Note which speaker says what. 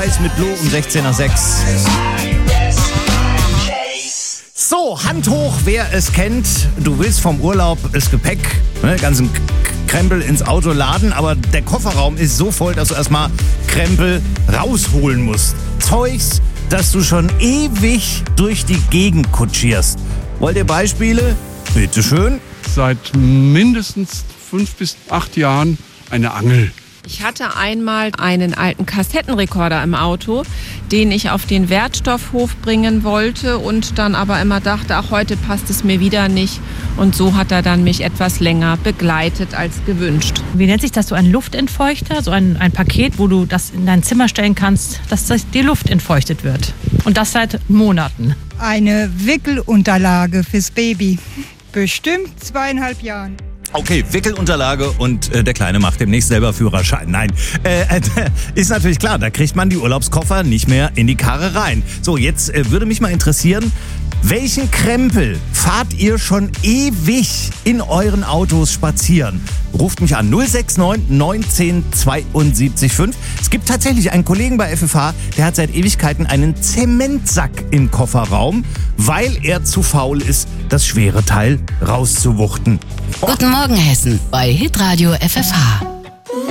Speaker 1: Spice mit Blue um 16 nach 6. So, Hand hoch, wer es kennt. Du willst vom Urlaub das Gepäck, ganzen Krempel ins Auto laden, aber der Kofferraum ist so voll, dass du erstmal Krempel rausholen musst. Zeugs, das du schon ewig durch die Gegend kutschierst. Wollt ihr Beispiele? Bitteschön.
Speaker 2: Seit mindestens 5 bis 8 Jahren eine Angel.
Speaker 3: Ich hatte einmal einen alten Kassettenrekorder im Auto, den ich auf den Wertstoffhof bringen wollte und dann aber immer dachte, ach, heute passt es mir wieder nicht. Und so hat er dann mich etwas länger begleitet als gewünscht.
Speaker 4: Wie nennt sich das, so ein Luftentfeuchter? So ein Paket, wo du das in dein Zimmer stellen kannst, dass die Luft entfeuchtet wird. Und das seit Monaten.
Speaker 5: Eine Wickelunterlage fürs Baby. Bestimmt 2,5 Jahren.
Speaker 1: Okay, Wickelunterlage und der Kleine macht demnächst selber Führerschein. Nein, ist natürlich klar, da kriegt man die Urlaubskoffer nicht mehr in die Karre rein. So, jetzt würde mich mal interessieren, welchen Krempel fahrt ihr schon ewig in euren Autos spazieren? Ruft mich an 069 19 72 5. Es gibt tatsächlich einen Kollegen bei FFH, der hat seit Ewigkeiten einen Zementsack im Kofferraum, weil er zu faul ist, das schwere Teil rauszuwuchten.
Speaker 6: Guten Morgen Hessen bei Hitradio FFH.